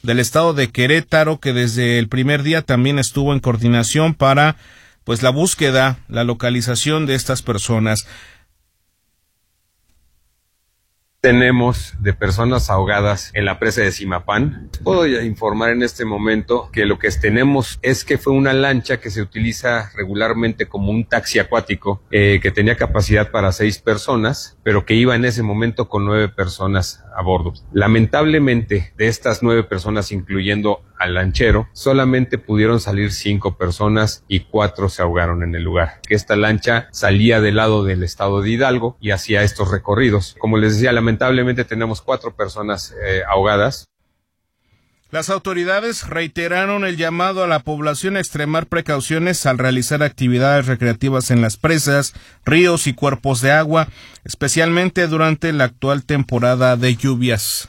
del estado de Querétaro, que desde el primer día también estuvo en coordinación para la búsqueda, la localización de estas personas. Tenemos de personas ahogadas en la presa de Zimapán. Puedo informar en este momento que lo que tenemos es que fue una lancha que se utiliza regularmente como un taxi acuático, que tenía capacidad para 6 personas, pero que iba en ese momento con 9 personas a bordo. Lamentablemente, de estas 9 personas, incluyendo al lanchero, solamente pudieron salir 5 personas y 4 se ahogaron en el lugar. Que esta lancha salía del lado del estado de Hidalgo y hacía estos recorridos. Como les decía, lamentablemente tenemos 4 personas ahogadas. Las autoridades reiteraron el llamado a la población a extremar precauciones al realizar actividades recreativas en las presas, ríos y cuerpos de agua, especialmente durante la actual temporada de lluvias.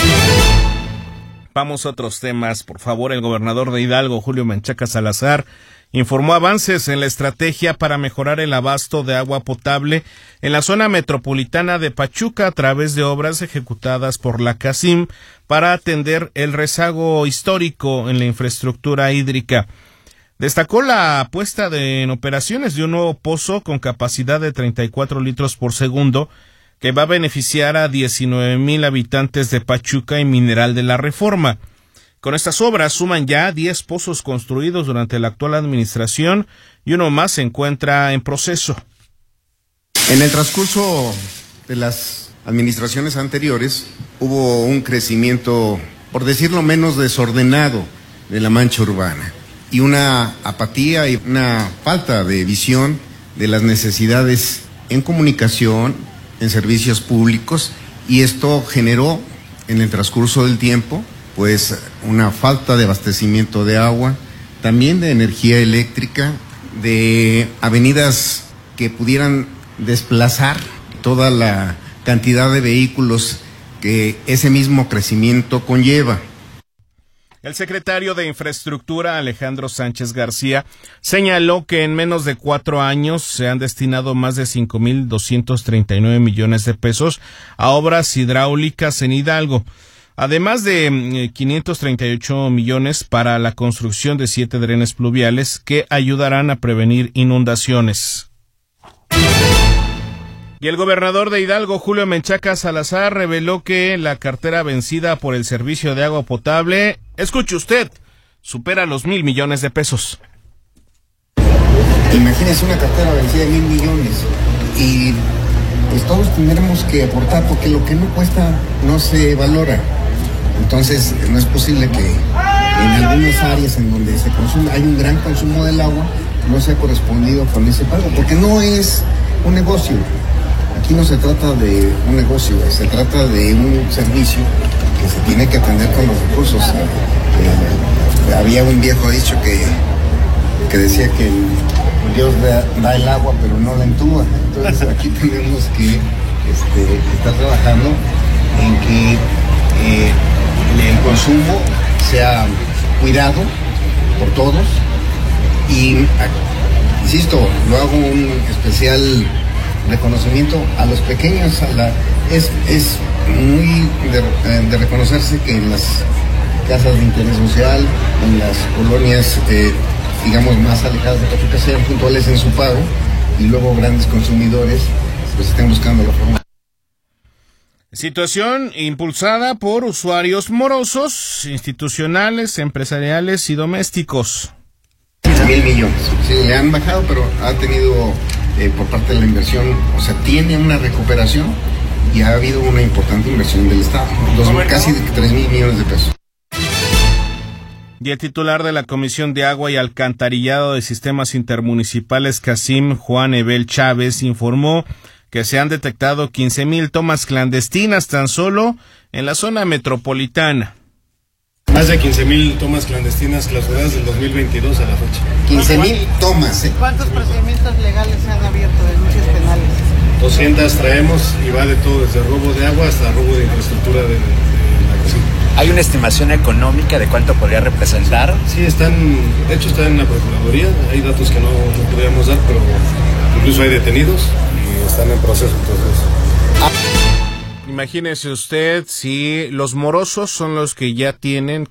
Vamos a otros temas. Por favor, el gobernador de Hidalgo, Julio Menchaca Salazar, informó avances en la estrategia para mejorar el abasto de agua potable en la zona metropolitana de Pachuca a través de obras ejecutadas por la CACIM para atender el rezago histórico en la infraestructura hídrica. Destacó la puesta en operaciones de un nuevo pozo con capacidad de 34 litros por segundo que va a beneficiar a 19,000 habitantes de Pachuca y Mineral de la Reforma. Con estas obras suman ya 10 pozos construidos durante la actual administración y uno más se encuentra en proceso. En el transcurso de las administraciones anteriores hubo un crecimiento, por decirlo menos, desordenado de la mancha urbana y una apatía y una falta de visión de las necesidades en comunicación, en servicios públicos, y esto generó en el transcurso del tiempo una falta de abastecimiento de agua, también de energía eléctrica, de avenidas que pudieran desplazar toda la cantidad de vehículos que ese mismo crecimiento conlleva. El secretario de Infraestructura, Alejandro Sánchez García, señaló que en menos de 4 años se han destinado más de 5,239 millones de pesos a obras hidráulicas en Hidalgo, además de 538 millones para la construcción de 7 drenes pluviales que ayudarán a prevenir inundaciones. Y el gobernador de Hidalgo, Julio Menchaca Salazar, reveló que la cartera vencida por el servicio de agua potable, escuche usted, supera los 1,000 millones de pesos. Imagínese una cartera vencida de 1,000 millones y todos tendremos que aportar porque lo que no cuesta no se valora. Entonces no es posible que en algunas áreas en donde se consume, hay un gran consumo del agua, no sea correspondido con ese pago, porque no es un negocio. Aquí no se trata de un negocio, se trata de un servicio que se tiene que atender con los recursos. Había un viejo dicho que decía que Dios da el agua pero no la entuba. Entonces aquí tenemos que estar trabajando en que el consumo sea cuidado por todos y, insisto, lo hago un especial reconocimiento a los pequeños. Es muy de reconocerse que en las casas de interés social, en las colonias digamos más alejadas de Pachuca, sean puntuales en su pago y luego grandes consumidores estén buscando la forma. Situación impulsada por usuarios morosos, institucionales, empresariales y domésticos. 1,000 millones. Sí, le han bajado, pero ha tenido por parte de la inversión, tiene una recuperación y ha habido una importante inversión del Estado, casi 3,000 millones de pesos. Y el titular de la Comisión de Agua y Alcantarillado de Sistemas Intermunicipales CACIM, Juan Ebel Chávez, informó que se han detectado 15,000 tomas clandestinas tan solo en la zona metropolitana. Más de 15,000 tomas clandestinas clausuradas del 2022 a la fecha. 15,000 tomas. ¿Cuántos procedimientos legales se han abierto, denuncias penales? 200 traemos y va de todo, desde robo de agua hasta robo de infraestructura de la cocina. ¿Hay una estimación económica de cuánto podría representar? Sí, de hecho están en la Procuraduría, hay datos que no podríamos dar, pero incluso hay detenidos y están en proceso, entonces. Imagínese usted si los morosos son los que ya tienen